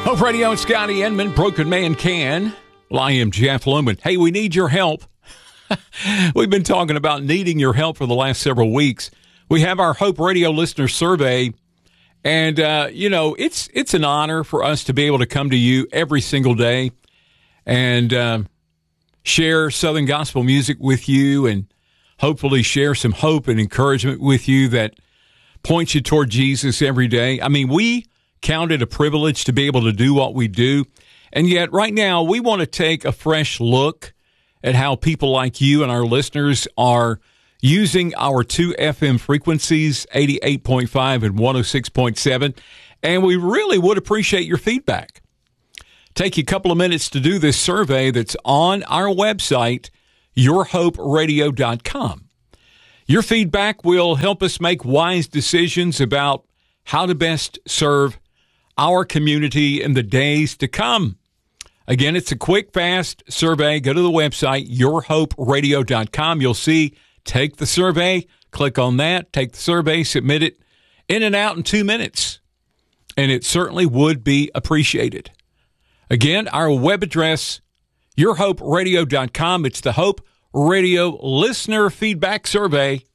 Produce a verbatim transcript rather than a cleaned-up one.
Hope Radio and Scotty Enman, Broken Man Can. Well, I am Jeff Lumen. Hey, we need your help. We've been talking about needing your help for the last several weeks. We have our Hope Radio listener survey, and, uh, you know, it's it's an honor for us to be able to come to you every single day and uh, share Southern gospel music with you and hopefully share some hope and encouragement with you that points you toward Jesus every day. I mean, we count it a privilege to be able to do what we do. And yet right now we want to take a fresh look at how people like you and our listeners are using our two F M frequencies, eighty-eight point five and one oh six point seven. And we really would appreciate your feedback. Take you a couple of minutes to do this survey that's on our website, your hope radio dot com. Your feedback will help us make wise decisions about how to best serve our community in the days to come. Again, it's a quick, fast survey. Go to the website, your hope radio dot com. You'll see, take the survey, click on that, take the survey, submit it in and out in two minutes. And it certainly would be appreciated. Again, our web address, your hope radio dot com. It's the Hope Radio Listener Feedback Survey.